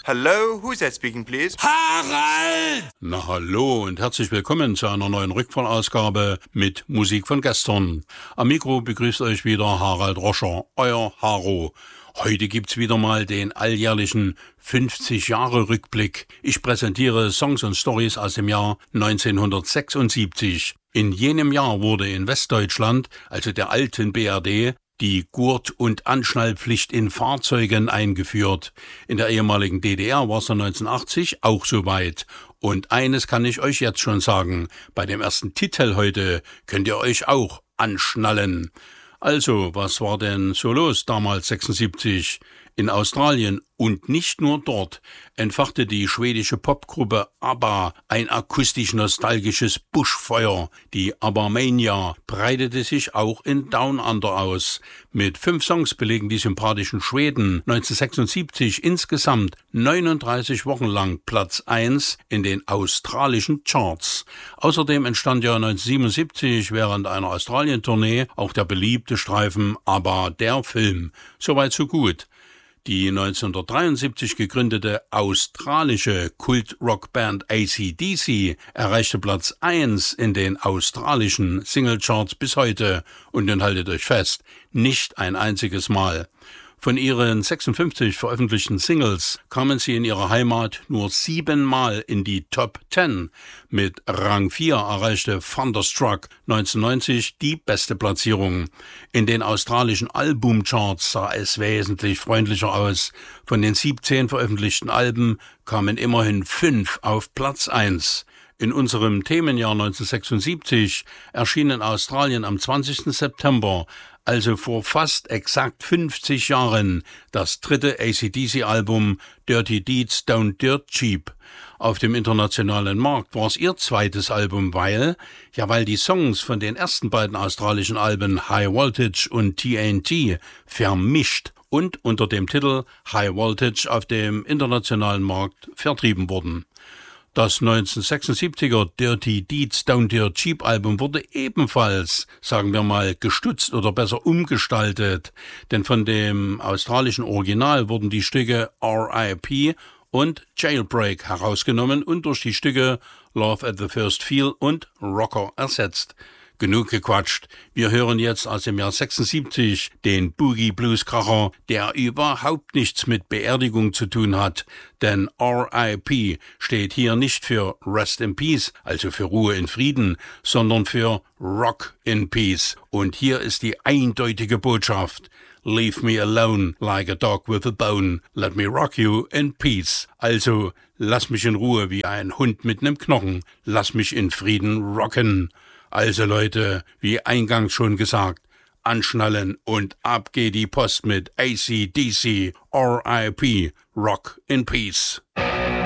Hello, who's that speaking, please? Harald! Na hallo und herzlich willkommen zu einer neuen Rückfallausgabe mit Musik von gestern. Am Mikro begrüßt euch wieder Harald Roscher, euer Haro. Heute gibt's wieder mal den alljährlichen 50-Jahre-Rückblick. Ich präsentiere Songs und Stories aus dem Jahr 1976. In jenem Jahr wurde in Westdeutschland, also der alten BRD, die Gurt- und Anschnallpflicht in Fahrzeugen eingeführt. In der ehemaligen DDR war es 1980 auch soweit. Und eines kann ich euch jetzt schon sagen, bei dem ersten Titel heute könnt ihr euch auch anschnallen. Also, was war denn so los damals 76? In Australien und nicht nur dort entfachte die schwedische Popgruppe ABBA ein akustisch-nostalgisches Buschfeuer. Die ABBA-Mania breitete sich auch in Down Under aus. Mit 5 Songs belegen die sympathischen Schweden 1976 insgesamt 39 Wochen lang Platz 1 in den australischen Charts. Außerdem entstand ja 1977 während einer Australien-Tournee auch der beliebte Streifen ABBA, der Film. Soweit so gut. Die 1973 gegründete australische Kult-Rockband AC/DC erreichte Platz 1 in den australischen Singlecharts bis heute und nun haltet euch fest, nicht ein einziges Mal. Von ihren 56 veröffentlichten Singles kamen sie in ihrer Heimat nur 7 Mal in die Top 10. Mit Rang 4 erreichte Thunderstruck 1990 die beste Platzierung. In den australischen Albumcharts sah es wesentlich freundlicher aus. Von den 17 veröffentlichten Alben kamen immerhin 5 auf Platz 1. In unserem Themenjahr 1976 erschien in Australien am 20. September, also vor fast exakt 50 Jahren, das dritte AC/DC-Album Dirty Deeds Don't Dirt Cheap. Auf dem internationalen Markt war es ihr zweites Album, weil die Songs von den ersten beiden australischen Alben High Voltage und TNT vermischt und unter dem Titel High Voltage auf dem internationalen Markt vertrieben wurden. Das 1976er Dirty Deeds Don't Dirt Cheap Album wurde ebenfalls, sagen wir mal, gestutzt oder besser umgestaltet, denn von dem australischen Original wurden die Stücke R.I.P. und Jailbreak herausgenommen und durch die Stücke Love at the First Feel und Rocker ersetzt. Genug gequatscht. Wir hören jetzt aus dem Jahr 76 den Boogie-Blues-Kracher, der überhaupt nichts mit Beerdigung zu tun hat, denn R.I.P. steht hier nicht für Rest in Peace, also für Ruhe in Frieden, sondern für Rock in Peace. Und hier ist die eindeutige Botschaft: Leave me alone like a dog with a bone, let me rock you in peace. Also, lass mich in Ruhe wie ein Hund mit nem Knochen, lass mich in Frieden rocken. Also Leute, wie eingangs schon gesagt, anschnallen und ab geht die Post mit AC/DC, R.I.P., Rock in Peace.